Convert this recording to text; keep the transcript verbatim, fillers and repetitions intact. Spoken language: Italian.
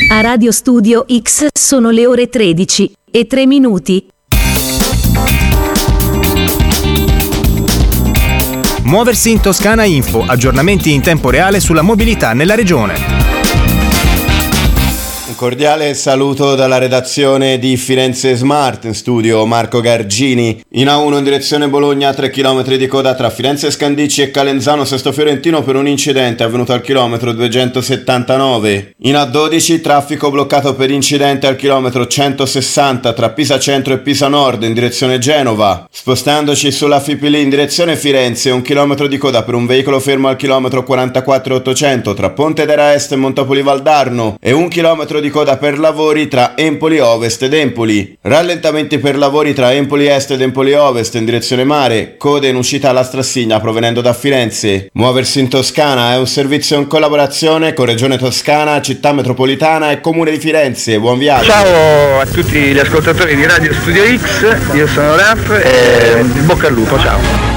A Radio Studio X sono le ore tredici e tre minuti. Muoversi in Toscana Info, aggiornamenti in tempo reale sulla mobilità nella regione. Un cordiale saluto dalla redazione di Firenze Smart, in studio Marco Gargini. In A uno in direzione Bologna, tre chilometri di coda tra Firenze Scandicci e Calenzano Sesto Fiorentino per un incidente avvenuto al chilometro duecentosettantanove. In A dodici traffico bloccato per incidente al chilometro centosessanta tra Pisa Centro e Pisa Nord in direzione Genova. Spostandoci sulla Fipili in direzione Firenze, un chilometro di coda per un veicolo fermo al chilometro quarantaquattro ottocento tra Ponte d'Era Est e Montopoli Valdarno e un chilometro di coda per lavori tra Empoli Ovest ed Empoli. Rallentamenti per lavori tra Empoli Est ed Empoli Ovest in direzione mare, code in uscita alla Strassigna provenendo da Firenze. Muoversi in Toscana è un servizio in collaborazione con Regione Toscana, Città Metropolitana e Comune di Firenze. Buon viaggio! Ciao a tutti gli ascoltatori di Radio Studio X, io sono Raf e bocca al lupo, ciao!